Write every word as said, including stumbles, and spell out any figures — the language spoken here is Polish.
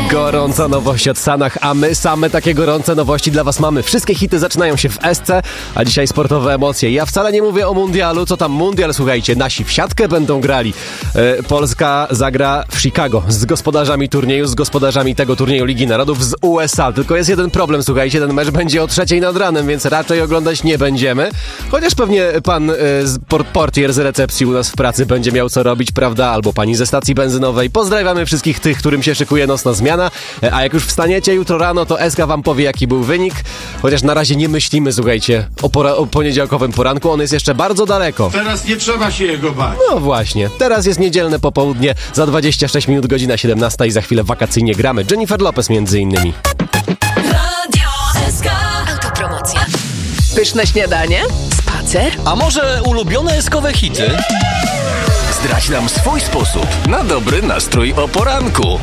Gorąca nowość od Sanach, a my same takie gorące nowości dla was mamy. Wszystkie hity zaczynają się w S C, a dzisiaj sportowe emocje. Ja wcale nie mówię o mundialu, co tam mundial, słuchajcie, nasi w siatkę będą grali. E, Polska zagra w Chicago z gospodarzami turnieju, z gospodarzami tego turnieju Ligi Narodów z U S A. Tylko jest jeden problem, słuchajcie, ten mecz będzie o trzeciej nad ranem, więc raczej oglądać nie będziemy. Chociaż pewnie pan e, z port- portier z recepcji u nas w pracy będzie miał co robić, prawda? Albo pani ze stacji benzynowej. Pozdrawiamy wszystkich tych, którym się szykuje nocna zmiana. A jak już wstaniecie jutro rano, to Eska wam powie, jaki był wynik. Chociaż na razie nie myślimy, słuchajcie, o, pora- o poniedziałkowym poranku. On jest jeszcze bardzo daleko. Teraz nie trzeba się jego bać. No właśnie. Teraz jest niedzielne popołudnie, za dwadzieścia sześć minut, godzina siedemnasta i za chwilę wakacyjnie gramy. Jennifer Lopez między innymi. Radio S K. Autopromocja. Pyszne śniadanie? Spacer? A może ulubione eskowe hity? Zdradź nam swój sposób na dobry nastrój o poranku.